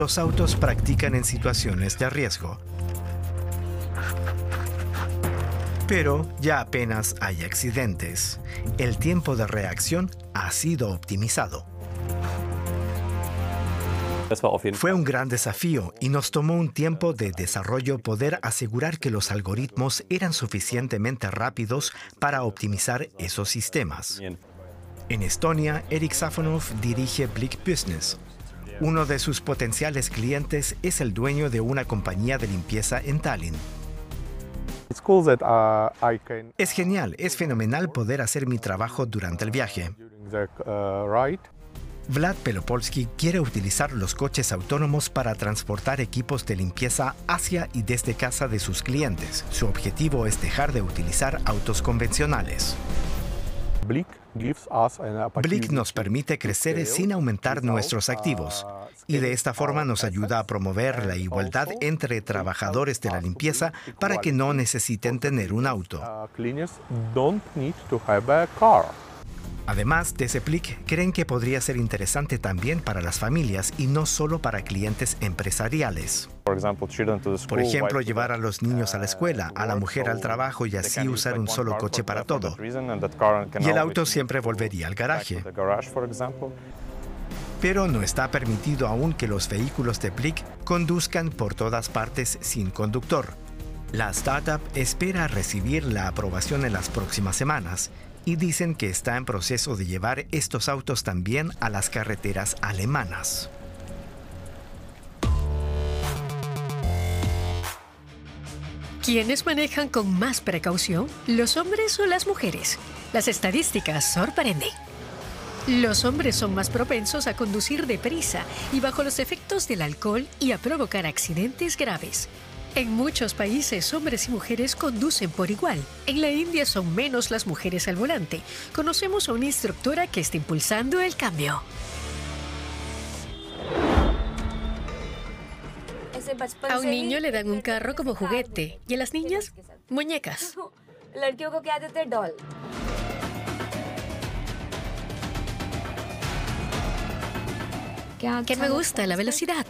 Los autos practican en situaciones de riesgo. Pero ya apenas hay accidentes. El tiempo de reacción ha sido optimizado. Fue un gran desafío y nos tomó un tiempo de desarrollo poder asegurar que los algoritmos eran suficientemente rápidos para optimizar esos sistemas. En Estonia, Erik Safonov dirige Blick Business. Uno de sus potenciales clientes es el dueño de una compañía de limpieza en Tallinn. Es genial, es fenomenal poder hacer mi trabajo durante el viaje. Vlad Pelopolsky quiere utilizar los coches autónomos para transportar equipos de limpieza hacia y desde casa de sus clientes. Su objetivo es dejar de utilizar autos convencionales. Blick nos permite crecer sin aumentar nuestros activos y de esta forma nos ayuda a promover la igualdad entre trabajadores de la limpieza para que no necesiten tener un auto. Además, desde Blick creen que podría ser interesante también para las familias y no solo para clientes empresariales. Por ejemplo, llevar a los niños a la escuela, a la mujer al trabajo y así usar un solo coche para todo. Y el auto siempre volvería al garaje. Pero no está permitido aún que los vehículos de Blick conduzcan por todas partes sin conductor. La startup espera recibir la aprobación en las próximas semanas y dicen que está en proceso de llevar estos autos también a las carreteras alemanas. ¿Quiénes manejan con más precaución? ¿Los hombres o las mujeres? Las estadísticas sorprenden. Los hombres son más propensos a conducir deprisa y bajo los efectos del alcohol y a provocar accidentes graves. En muchos países, hombres y mujeres conducen por igual. En la India son menos las mujeres al volante. Conocemos a una instructora que está impulsando el cambio. A un niño le dan un carro como juguete y a las niñas, muñecas. ¿Qué me gusta? La velocidad.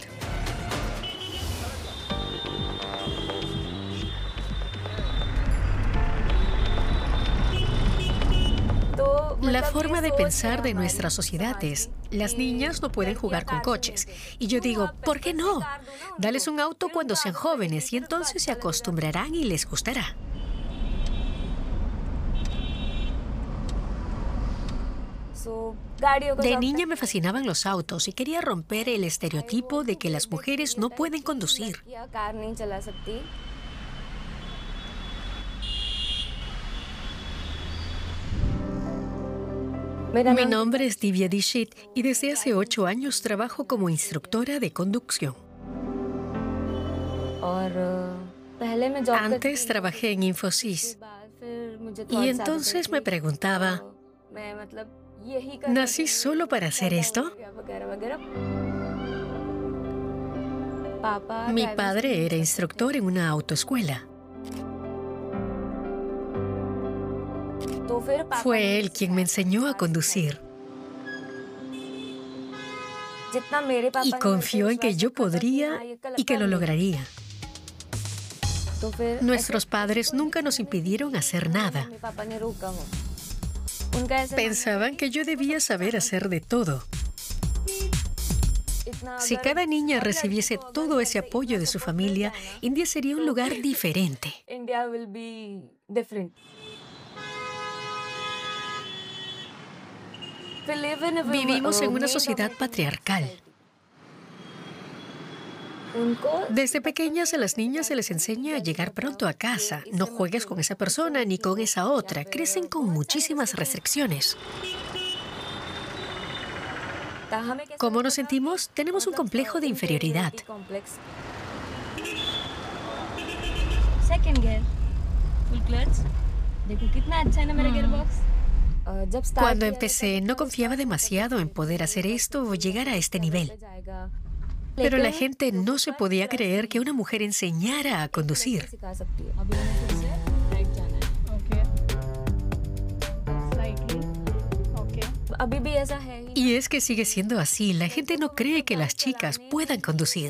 La forma de pensar de nuestra sociedad es, las niñas no pueden jugar con coches. Y yo digo, ¿por qué no? Dales un auto cuando sean jóvenes y entonces se acostumbrarán y les gustará. De niña me fascinaban los autos y quería romper el estereotipo de que las mujeres no pueden conducir. Mi nombre es Divya Dixit y desde hace 8 años trabajo como instructora de conducción. Antes trabajé en Infosys y entonces me preguntaba, ¿nací solo para hacer esto? Mi padre era instructor en una autoescuela. Fue él quien me enseñó a conducir. Y confió en que yo podría y que lo lograría. Nuestros padres nunca nos impidieron hacer nada. Pensaban que yo debía saber hacer de todo. Si cada niña recibiese todo ese apoyo de su familia, India sería un lugar diferente. Vivimos en una sociedad patriarcal. Desde pequeñas a las niñas se les enseña a llegar pronto a casa. No juegues con esa persona ni con esa otra. Crecen con muchísimas restricciones. ¿Cómo nos sentimos? Tenemos un complejo de inferioridad. Cuando empecé, no confiaba demasiado en poder hacer esto o llegar a este nivel. Pero la gente no se podía creer que una mujer enseñara a conducir. Y es que sigue siendo así. La gente no cree que las chicas puedan conducir.